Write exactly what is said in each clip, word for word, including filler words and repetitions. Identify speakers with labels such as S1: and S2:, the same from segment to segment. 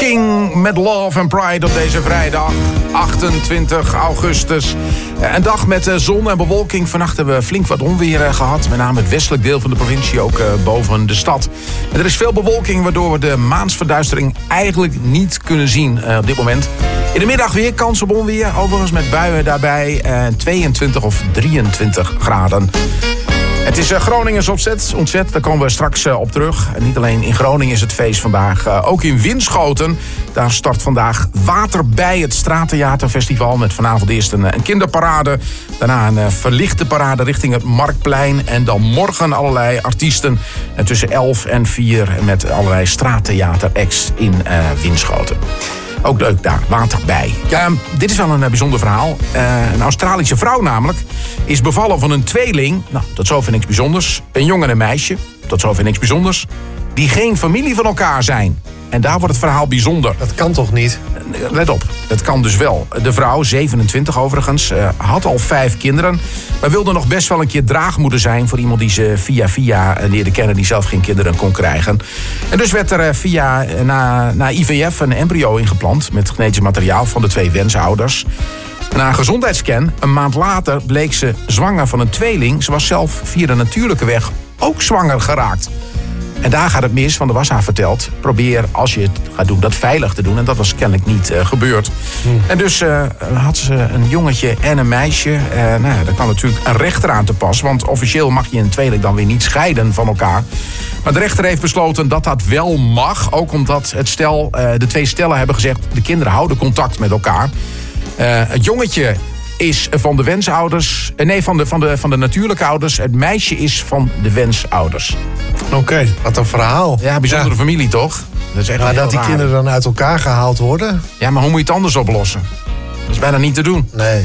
S1: Viking met Love and Pride op deze vrijdag, achtentwintig augustus. Een dag met zon en bewolking. Vannacht hebben we flink wat onweer gehad. Met name het westelijk deel van de provincie, ook boven de stad. En er is veel bewolking, waardoor we de maansverduistering eigenlijk niet kunnen zien op dit moment. In de middag weer kans op onweer. Overigens met buien daarbij tweeëntwintig of drieëntwintig graden. Het is Groningens opzet, ontzet, daar komen we straks op terug. En niet alleen in Groningen is het feest vandaag, ook in Winschoten. Daar start vandaag Water bij het Straattheaterfestival met vanavond eerst een, een kinderparade. Daarna een verlichte parade richting het Marktplein. En dan morgen allerlei artiesten en tussen elf en vier met allerlei straattheater-acts in uh, Winschoten. Ook leuk daar, water bij. Ja, dit is wel een uh, bijzonder verhaal. Uh, een Australische vrouw namelijk is bevallen van een tweeling. Nou, tot zover niks bijzonders. Een jongen en een meisje, tot zover niks bijzonders. Die geen familie van elkaar zijn. En daar wordt het verhaal bijzonder.
S2: Dat kan toch niet?
S1: Let op, het kan dus wel. De vrouw, zevenentwintig overigens, uh, had al vijf kinderen. Maar wilde nog best wel een keer draagmoeder zijn voor iemand die ze via via leerde kennen, die zelf geen kinderen kon krijgen. En dus werd er via na, na I V F een embryo ingeplant met genetisch materiaal van de twee wensouders. Na een gezondheidsscan, een maand later, bleek ze zwanger van een tweeling. Ze was zelf via de natuurlijke weg ook zwanger geraakt. En daar gaat het mis, want er was haar verteld. Probeer, als je het gaat doen, dat veilig te doen. En dat was kennelijk niet uh, gebeurd. Hmm. En dus uh, had ze een jongetje en een meisje. Uh, nou ja, daar kwam natuurlijk een rechter aan te pas. Want officieel mag je een tweeling dan weer niet scheiden van elkaar. Maar de rechter heeft besloten dat dat wel mag. Ook omdat het stel, uh, de twee stellen hebben gezegd, de kinderen houden contact met elkaar. Uh, het jongetje is van de wensouders. Nee, van de, van, de, van de natuurlijke ouders. Het meisje is van de wensouders.
S2: Oké, okay, wat een verhaal.
S1: Ja, bijzondere ja. familie toch? Dat is echt
S2: maar dat die raar. kinderen dan uit elkaar gehaald worden?
S1: Ja, maar hoe moet je het anders oplossen? Dat is bijna niet te doen.
S2: Nee.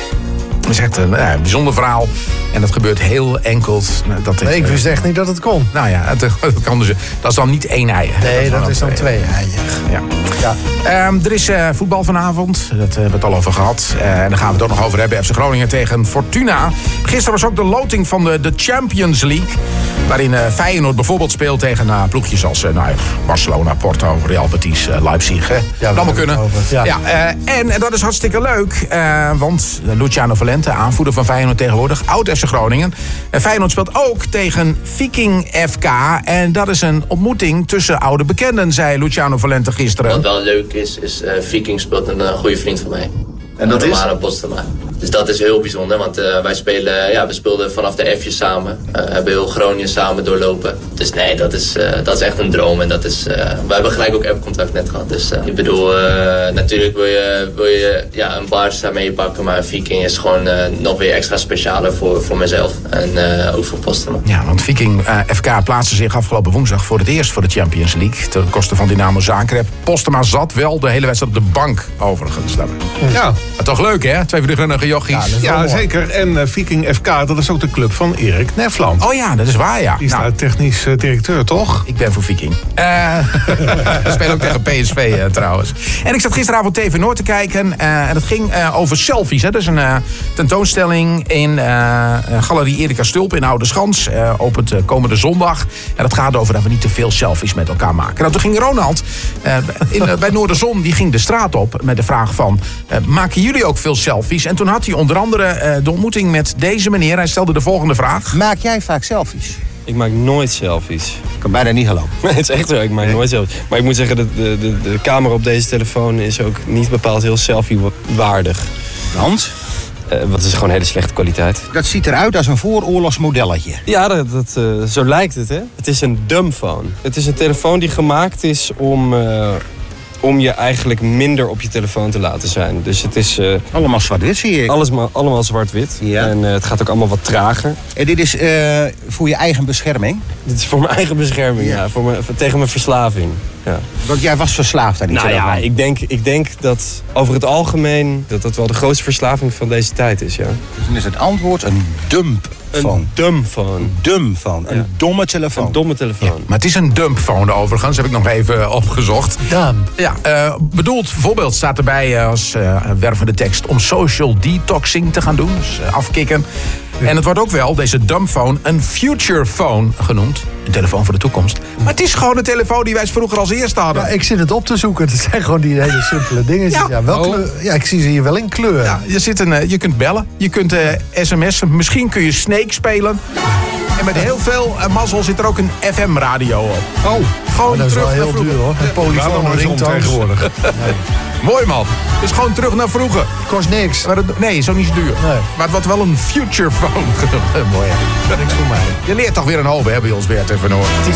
S1: Dat is echt een, ja, een bijzonder verhaal. En dat gebeurt heel enkel. Dat
S2: nee, ik wist echt niet dat het kon.
S1: Nou ja, het, het kan dus, dat is dan niet één ei.
S2: Nee, dat, dat is dan twee eieren.
S1: Ja. Ja. Um, er is uh, voetbal vanavond. Dat hebben we het al over gehad. Uh, en daar gaan we het ook nog over hebben. F C Groningen tegen Fortuna. Gisteren was ook de loting van de, de Champions League. Waarin uh, Feyenoord bijvoorbeeld speelt tegen uh, ploegjes als uh, nou, Barcelona, Porto, Real Betis, uh, Leipzig. Hè. Ja, dat allemaal kunnen. Ja. Ja, uh, en, en dat is hartstikke leuk. Uh, want Luciano Valente, aanvoerder van Feyenoord tegenwoordig, oud F C Groningen. En Feyenoord speelt ook tegen Viking F K. En dat is een ontmoeting tussen oude bekenden, zei Luciano Valente gisteren.
S3: Wat wel leuk is, is uh, Viking speelt een uh, goede vriend van mij.
S4: En dat
S3: Romano
S4: is?
S3: Postema. Dus dat is heel bijzonder, want uh, wij spelen, ja, we speelden vanaf de F'jes samen. Uh, hebben heel Groningen samen doorlopen. Dus nee, dat is, uh, dat is echt een droom. En dat is, uh, we hebben gelijk ook app-contact net gehad. Dus uh, ik bedoel, uh, natuurlijk wil je, wil je ja, een Barca meepakken. Maar Viking is gewoon uh, nog weer extra specialer voor, voor mezelf. En uh, ook voor Postema.
S1: Ja, want Viking uh, F K plaatste zich afgelopen woensdag voor het eerst voor de Champions League. Ten koste van Dynamo Zagreb. Postema zat wel de hele wedstrijd op de bank overigens.
S2: Ja.
S1: Maar toch leuk hè? Twee vluggerige jochies.
S2: Ja, ja zeker. En uh, Viking F K, dat is ook de club van Erik Nefland.
S1: Oh ja, dat is waar ja.
S2: Die is
S1: nou,
S2: daar technisch uh, directeur, toch?
S1: Ik ben voor Viking. Uh, we spelen ook tegen P S V uh, trouwens. En ik zat gisteravond T V Noord te kijken. Uh, en het ging uh, over selfies. Hè. Dat is een uh, tentoonstelling in uh, Galerie Erika Stulp in Oude Schans. Uh, op het uh, komende zondag. En dat gaat over dat we niet te veel selfies met elkaar maken. Nou, toen ging Ronald uh, in, uh, bij Noorderzon, die ging de straat op met de vraag van, Uh, maken jullie ook veel selfies? En toen had hij onder andere uh, de ontmoeting met deze meneer. Hij stelde de volgende vraag.
S5: Maak jij vaak selfies?
S6: Ik maak nooit selfies.
S5: Ik kan bijna niet geloven.
S6: Nee, het is echt zo, ik maak nee. nooit selfies. Maar ik moet zeggen, de, de, de, de camera op deze telefoon is ook niet bepaald heel selfie-waardig.
S5: Want?
S6: Uh, wat is gewoon hele slechte kwaliteit.
S5: Dat ziet eruit als een vooroorlogsmodelletje.
S6: Ja, dat, dat, uh, zo lijkt het, hè. Het is een dumbphone. Het is een telefoon die gemaakt is om, uh, om je eigenlijk minder op je telefoon te laten zijn. Dus het is Uh,
S5: allemaal zwart-wit, zie ik.
S6: Alles, allemaal zwart-wit.
S5: Ja.
S6: En uh, het gaat ook allemaal wat trager.
S5: En dit is uh, voor je eigen bescherming?
S6: Dit is voor mijn eigen bescherming, ja. ja voor mijn, voor, tegen mijn verslaving. Ja.
S5: Want jij was verslaafd aan die
S6: nou
S5: telefoon.
S6: Ja, ik denk, ik denk dat over het algemeen dat dat wel de grootste verslaving van deze tijd is, ja.
S5: Dus dan is het antwoord een dumbphone.
S6: Een dumbphone.
S5: Een dumbphone. Een
S6: ja.
S5: domme telefoon.
S6: Een domme telefoon. Ja,
S1: maar het is een dumbphone overigens, heb ik nog even opgezocht.
S2: Dump.
S1: Ja, uh, bedoeld bijvoorbeeld staat erbij als uh, wervende tekst om social detoxing te gaan doen. Dus uh, afkicken. Ja. En het wordt ook wel, deze dumbphone, een future phone genoemd. een telefoon voor de toekomst. Maar het is gewoon een telefoon die wij vroeger als eerste hadden.
S4: Ja, ik zit het op te zoeken. Het zijn gewoon die hele simpele dingen.
S1: Ja.
S4: Ja, wel
S6: Oh.
S4: kleur, ja, ik zie ze hier wel in kleur.
S1: Ja, je, zit een, eh, je kunt bellen, je kunt eh, sms'en, misschien kun je Snake spelen. En met heel veel uh, mazzel zit er ook een F M-radio op.
S2: Oh,
S1: Gewoon
S4: Maar dat is
S1: terug
S4: wel
S1: naar
S4: heel
S1: vroeger.
S4: duur hoor. Een
S2: gaat
S4: polyfoon
S2: nog maar eens om
S4: ringtoon.
S2: tegenwoordig.
S1: Mooi man. Dus gewoon terug naar vroeger.
S4: Kost niks.
S1: Maar het, nee, zo niet zo duur.
S4: Nee.
S1: Maar het wordt wel een future phone. Mooi hè.
S4: Niks voor mij.
S1: Je leert toch weer een hoop hè, bij ons Bert en Van Hoorn.